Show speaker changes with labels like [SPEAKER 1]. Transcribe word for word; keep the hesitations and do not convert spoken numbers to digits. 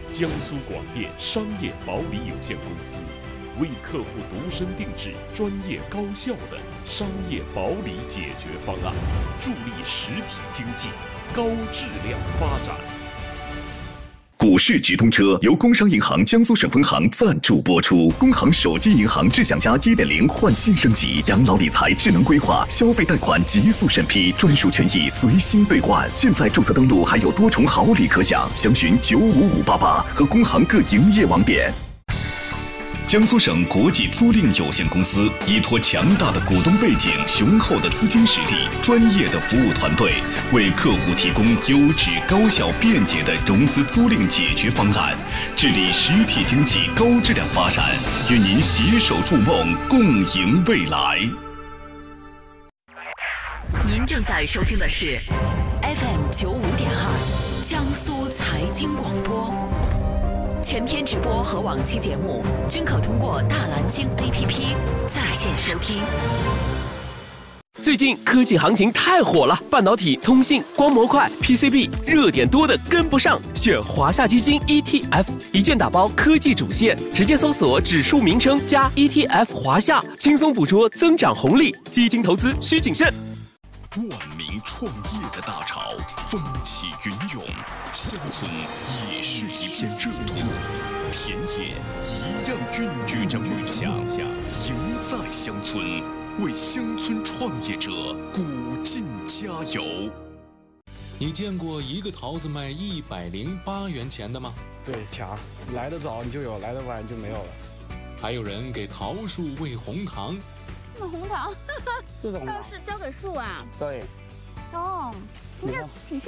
[SPEAKER 1] 江苏广电商业保理有限公司，为客户度身定制、专业高效的商业保理解决方案，助力实体经济高质量发展。
[SPEAKER 2] 股市直通车由工商银行江苏省分行赞助播出。工行手机银行智享家 一点零 焕新升级，养老理财智能规划，消费贷款极速审批，专属权益随心兑换。现在注册登录还有多重好礼可享，详询九五五八八和工行各营业网点。江苏省国际租赁有限公司依托强大的股东背景、雄厚的资金实力、专业的服务团队，为客户提供优质、高效、便捷的融资租赁解决方案，致力实体经济高质量发展，与您携手筑梦，共赢未来。
[SPEAKER 3] 您正在收听的是 F M 九五点二江苏财经广播。全天直播和往期节目均可通过大蓝鲸 A P P 在线收听。
[SPEAKER 4] 最近科技行情太火了，半导体、通信、光模块、P C B 热点多的跟不上，选华夏基金 E T F， 一键打包科技主线，直接搜索指数名称加 E T F 华夏，轻松捕捉增长红利。基金投资需谨慎。
[SPEAKER 2] 万民创业的大潮，风起云涌，乡村也是一片热土，田野一样孕育着梦想，赢在乡村，为乡村创业者鼓劲加油。
[SPEAKER 5] 你见过一个桃子卖一百零八元钱的吗？
[SPEAKER 6] 对，抢，来得早你就有，来得晚就没有了。
[SPEAKER 5] 还有人给桃树喂红糖。
[SPEAKER 7] 那红糖，
[SPEAKER 6] 这种
[SPEAKER 7] 那是交给树啊？
[SPEAKER 6] 对。
[SPEAKER 7] 哦，应该挺像。